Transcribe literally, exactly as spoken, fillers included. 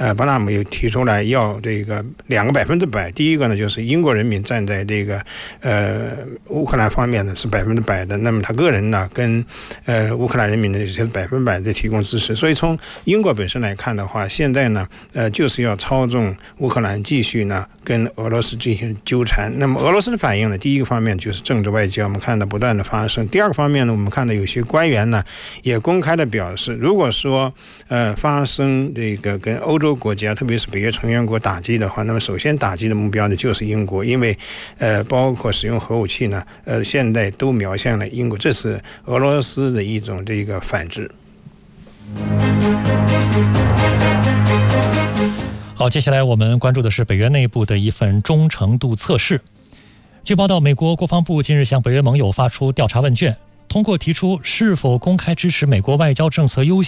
呃，巴纳姆又提出来要这个两个百分之百。第一个呢，就是英国人民站在这个呃乌克兰方面呢是百分之百的，那么他个人呢跟呃乌克兰人民呢也是百分百的提供支持。所以从英国本身来看的话，现在呢呃就是要操纵乌克兰继续呢跟俄罗斯进行纠缠。那么俄罗斯的反应呢，第一个方面就是政治外交，我们看到不断的发生。第二个方面呢，我们看到有些官员呢也公开的表示，如果说呃发生这个跟欧洲国家，特别是北约成员国打击的话，那么首先打击的目标呢就是英国，因为呃包括使用核武器呢，呃现在都瞄向了英国，这是俄罗斯的一种这个反制。 好，接下来我们关注的是北约内部的一份忠诚度测试。据报道，美国国防部近日向北约盟友发出调查问卷，通过提出是否公开支持美国外交政策优先